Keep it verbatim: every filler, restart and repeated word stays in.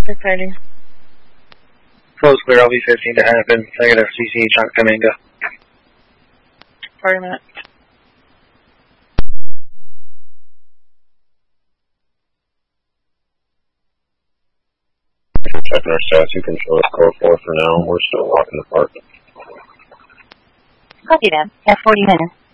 six ninety. Close clear, L V fifteen to happen. Negative, C C trying to come in, go. forty minutes. Checking our stats, you can show us core four for now. We're still walking the park. Copy that. At forty minutes.